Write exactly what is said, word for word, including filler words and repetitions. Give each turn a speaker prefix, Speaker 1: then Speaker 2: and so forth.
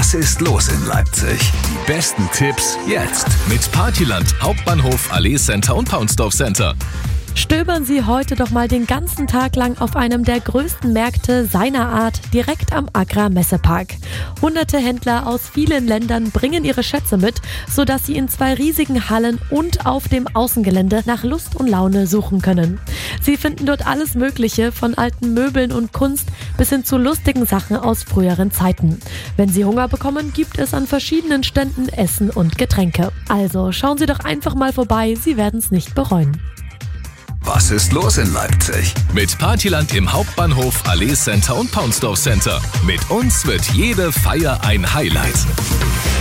Speaker 1: Was ist los in Leipzig? Die besten Tipps jetzt.
Speaker 2: Mit Partyland, Hauptbahnhof, Allee Center und Paunsdorf Center.
Speaker 3: Stöbern Sie heute doch mal den ganzen Tag lang auf einem der größten Märkte seiner Art direkt am Agra-Messepark. Hunderte Händler aus vielen Ländern bringen ihre Schätze mit, sodass Sie in zwei riesigen Hallen und auf dem Außengelände nach Lust und Laune suchen können. Sie finden dort alles Mögliche, von alten Möbeln und Kunst bis hin zu lustigen Sachen aus früheren Zeiten. Wenn Sie Hunger bekommen, gibt es an verschiedenen Ständen Essen und Getränke. Also schauen Sie doch einfach mal vorbei, Sie werden es nicht bereuen.
Speaker 1: Was ist los in Leipzig?
Speaker 2: Mit Partyland im Hauptbahnhof, Allee Center und Paunsdorf Center. Mit uns wird jede Feier ein Highlight.